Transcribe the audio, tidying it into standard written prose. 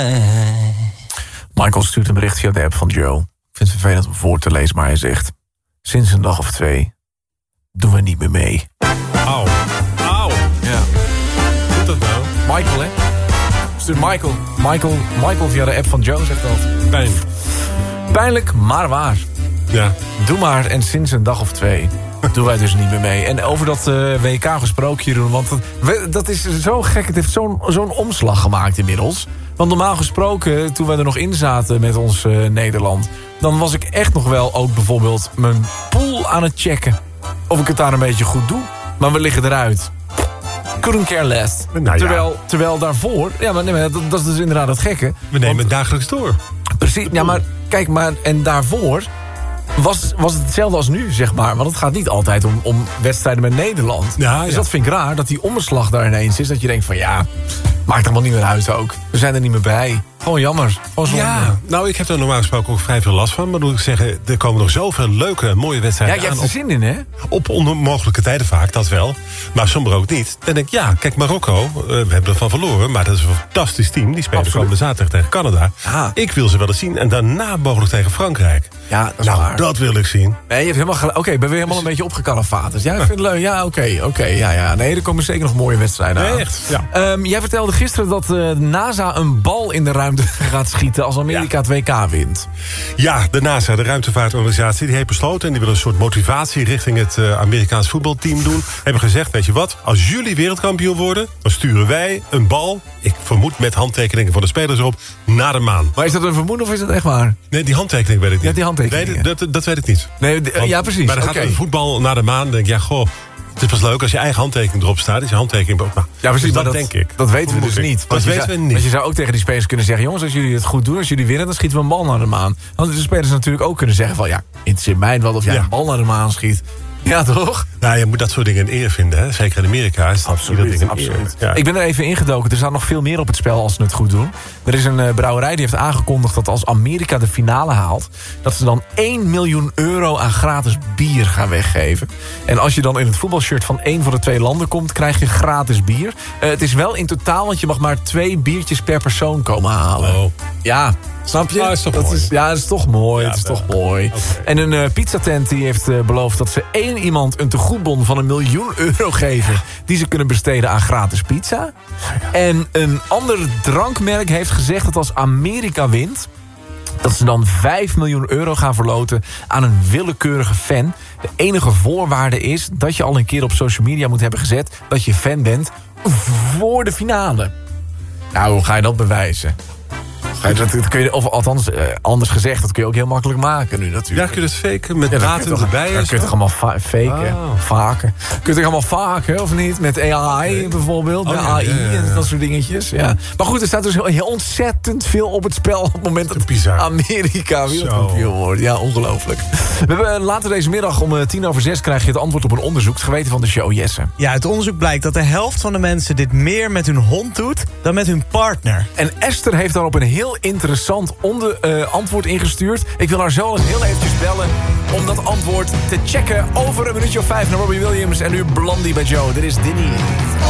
Michael stuurt een berichtje op de app van Joe. Ik vind het vervelend om voor te lezen, maar hij zegt... Sinds een dag of 2 doen we niet meer mee. Auw. Ja. Doet dat nou? Michael, hè? Stuurt Michael via de app van Joe, zegt dat. Pijn. Pijnlijk, maar waar. Ja. Doe maar, en sinds een dag of 2 doen wij dus niet meer mee. En over dat WK gesproken, Jeroen, want dat is zo gek. Het heeft zo'n omslag gemaakt inmiddels. Want normaal gesproken, toen wij er nog in zaten met ons Nederland... dan was ik echt nog wel ook bijvoorbeeld mijn pool aan het checken. Of ik het daar een beetje goed doe. Maar we liggen eruit. Couldn't care less. Nou ja. Terwijl daarvoor... Ja, maar, nee, maar dat is dus inderdaad het gekke. We nemen het dagelijks door. Precies, ja, maar kijk, en daarvoor... Was het hetzelfde als nu, zeg maar. Want het gaat niet altijd om wedstrijden met Nederland. Ja, dus dat vind ik raar, dat die omslag daar ineens is. Dat je denkt van ja, maakt allemaal niet meer uit ook. We zijn er niet meer bij. Gewoon jammer. Gewoon zonde. Ja, nou, ik heb er normaal gesproken ook vrij veel last van. Maar moet ik zeggen, er komen nog zoveel leuke, mooie wedstrijden aan. Ja, je hebt er zin in, hè? Op onmogelijke tijden vaak, dat wel. Maar soms ook niet. Dan denk ik, ja, kijk, Marokko, we hebben ervan verloren. Maar dat is een fantastisch team. Die spelen komende zaterdag tegen Canada. Ja. Ik wil ze wel eens zien. En daarna mogelijk tegen Frankrijk. Ja, dat is waar. Dat wil ik zien. Nee, je hebt helemaal gelijk. Oké, ben weer helemaal een beetje opgekalefaterd. Ja, ik vind het leuk. Ja, oké. Ja. Nee, er komen zeker nog mooie wedstrijden aan. Nee, echt, ja. Jij vertelde gisteren dat NASA een bal in de ruimte gaat schieten als Amerika het WK wint. Ja, de NASA, de ruimtevaartorganisatie, die heeft besloten... en die wil een soort motivatie richting het Amerikaans voetbalteam doen. Hebben gezegd, weet je wat, als jullie wereldkampioen worden... dan sturen wij een bal, ik vermoed met handtekeningen van de spelers erop... naar de maan. Maar is dat een vermoeden of is dat echt waar? Nee, die handtekening weet ik niet. Ja, die handtekeningen. Nee, dat weet ik niet. Nee, ja, precies. Maar dan gaat een voetbal naar de maan, dan denk ik, ja, goh... Het is pas leuk als je eigen handtekening erop staat. Is je handtekening erop. Nou, ja, precies, dus dat denk ik. Dat weten we dus niet. Dat weten we niet. Want je zou ook tegen die spelers kunnen zeggen... jongens, als jullie het goed doen, als jullie winnen... dan schieten we een bal naar de maan. Dan de spelers natuurlijk ook kunnen zeggen van... ja, interesseert mij wel of jij een bal naar de maan schiet. Ja, toch? Nou, je moet dat soort dingen in eer vinden. Hè? Zeker in Amerika is dat absoluut. Ja. Ik ben er even ingedoken. Er staat nog veel meer op het spel als ze het goed doen. Er is een brouwerij die heeft aangekondigd dat als Amerika de finale haalt... dat ze dan 1 miljoen euro aan gratis bier gaan weggeven. En als je dan in het voetbalshirt van 1 van de 2 landen komt... krijg je gratis bier. Het is wel in totaal, want je mag maar 2 biertjes per persoon komen halen. Oh. Ja, snap je? Dat is toch mooi. Dat is toch mooi. Ja, het is toch mooi. Okay. En een pizzatent die heeft beloofd dat ze 1 iemand een tegoedbon van 1 miljoen euro geven... die ze kunnen besteden aan gratis pizza. En een ander drankmerk heeft gezegd dat als Amerika wint... dat ze dan 5 miljoen euro gaan verloten aan een willekeurige fan. De enige voorwaarde is dat je al een keer op social media moet hebben gezet... dat je fan bent voor de finale. Nou, hoe ga je dat bewijzen? Dat kun je, of althans, anders gezegd, dat kun je ook heel makkelijk maken nu natuurlijk. Ja, kun je het faken met datum erbij? Dan kun je het allemaal faken, vaken. Kun je het allemaal vaken, of niet? Met AI bijvoorbeeld, met AI en dat soort dingetjes. Ja. Maar goed, er staat dus heel ontzettend veel op het spel... op het moment dat Amerika wereldkampioen wordt. Ja, ongelooflijk. We hebben later deze middag om 6:10 krijg je het antwoord op een onderzoek. Het geweten van de show, Jesse. Ja, uit onderzoek blijkt dat de helft van de mensen dit meer met hun hond doet... dan met hun partner. En Esther heeft daarop een heel interessant antwoord ingestuurd. Ik wil haar zo eens heel eventjes bellen om dat antwoord te checken. Over een minuutje of 5 naar Robbie Williams en nu Blondie bij Joe. Dit is Dinny.